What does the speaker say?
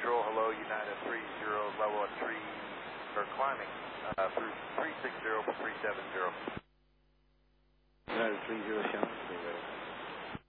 Control, hello, United 30, level at 3, or climbing through 360 for 370.